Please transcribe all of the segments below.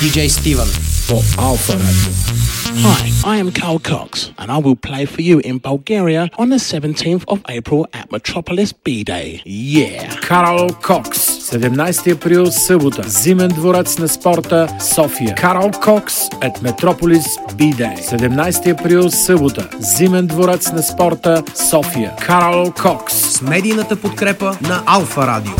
DJ Steven for Alpha Radio. Hi, I am Carl Cox, and I will play for you in Bulgaria on the 17th of April at Metropolis B-Day. Yeah! Карл Кокс, 17 април, събота, Зимен дворец на спорта, София. Карл Кокс at Metropolis B-Day. 17 април, събота, Зимен дворец на спорта, София. Карл Кокс. с медийната подкрепа на Алфа Радио.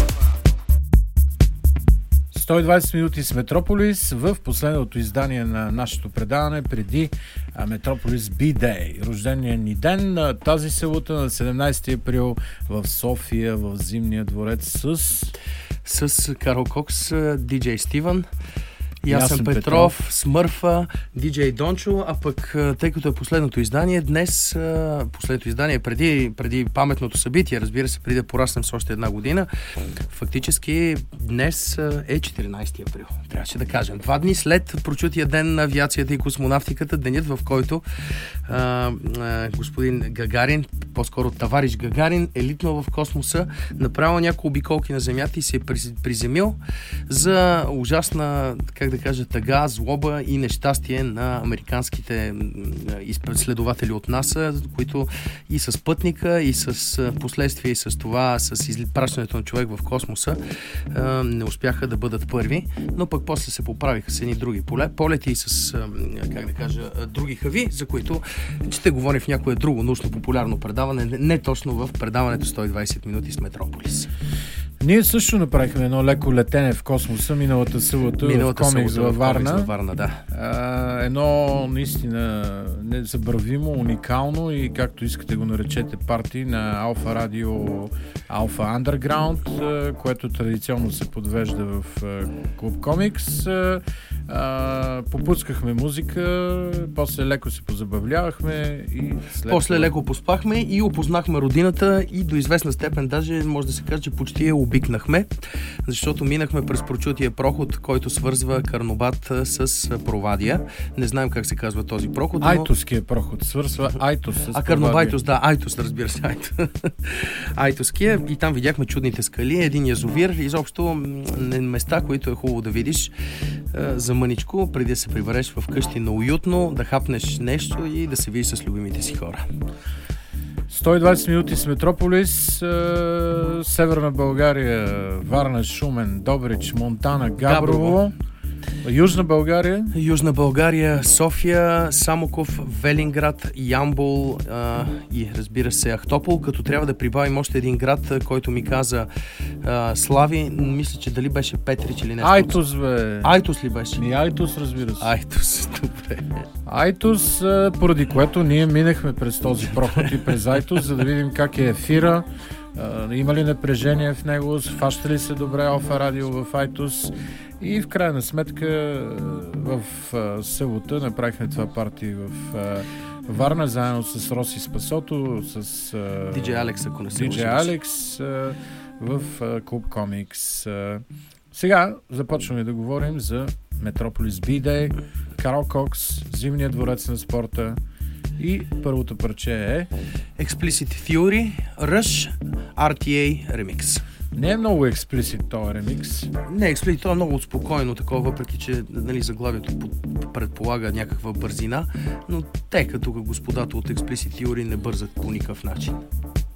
120 минути с Метрополис в последното издание на нашето предаване преди Метрополис B-Day. Рождения ни ден тази събота на 17 април в София, в Зимния дворец с Карл Кокс, диджей Стивън, Ясен Петров, Смърфа, диджей Дончо, а пък тъй като е последното издание, днес, последното издание преди паметното събитие, разбира се, преди да пораснем с още една година, фактически днес е 14 април, трябваше да кажем. 2 дни след прочутия ден на авиацията и космонавтиката, денят в който господин Гагарин, по-скоро товарищ Гагарин, е литнал в космоса, направил няколко обиколки на Земята и се е приземил за ужасна, как да кажа, тъга, злоба и нещастие на американските изследователи от НАСА, които и с пътника, и с последствия, и с това, с изпращането на човек в космоса, не успяха да бъдат първи, но пък после се поправиха с едни други полети и с, как да кажа, други хави, за които ще говорим в някое друго научно-популярно предаване, не точно в предаването 120 минути с Метрополис. Ние също направихме едно леко летене в космоса миналата събота в комикс във Варна. Да. Едно наистина незабравимо, уникално и както искате го наречете парти на Алфа Радио, Алфа Underground, което традиционно се подвежда в Клуб Комикс. Попускахме музика, после леко се позабавлявахме и после леко поспахме и опознахме родината и до известна степен даже може да се каже, че почти я обикнахме, защото минахме през прочутия проход, който свързва Карнобат с Провадия. Не знаем как се казва този проход. Айтоския проход свързва Айтос с Провадия. Карнобайтос, да, Айтос, разбира се. Айтоския, и там видяхме чудните скали, един язовир, изобщо места, които е хубаво да видиш за мъничко, преди да се прибереш в къщи на уютно, да хапнеш нещо и да се видиш с любимите си хора. 120 минути с Метрополис, Северна България, Варна, Шумен, Добрич, Монтана, Габрово. Южна България, София, Самоков, Велинград, Ямбол и разбира се Ахтопол, като трябва да прибавим още един град, който ми каза Слави, мисля, че дали беше Петрич или нещо. Айтос, бе. Айтос ли беше? И Айтос, разбира се. Айтос, добре. Айтос, поради което ние минахме през този проход и през Айтос, за да видим как е ефира, има ли напрежение в него, фаща ли се добре Алфа Радио в Айтос. И в крайна сметка в събота направихме това парти в Варна, заедно с Роси Спасото, с диджей Алекс, ако не се диджей Алекс в Клуб Комикс. Сега започваме да говорим за Метрополис B-Day, Карл Кокс, Зимния дворец на спорта и първото парче е Explicit Theory, Rush, RTA Remix. Не е много експлисит този ремикс. Не, експлисит, това е много спокойно такова, въпреки че заглавието предполага някаква бързина, но те като господата от Explicit Theory не бързат по никакъв начин.